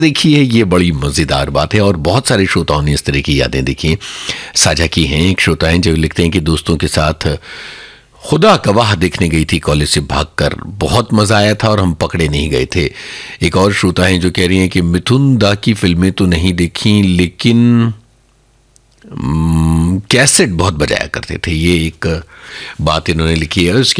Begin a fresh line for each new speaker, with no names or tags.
देखिए ये बड़ी मज़ेदार बात है और बहुत सारे श्रोताओं ने इस तरह की यादें देखी साझा की हैं। एक श्रोता हैं जो लिखते हैं कि दोस्तों के साथ खुदा गवाह देखने गई थी कॉलेज से भागकर, बहुत मज़ा आया था और हम पकड़े नहीं गए थे। एक और श्रोता हैं जो कह रही हैं कि मिथुन दा की फिल्में तो नहीं देखी लेकिन कैसेट बहुत बजाया करते थे, ये एक बात इन्होंने लिखी है। उसके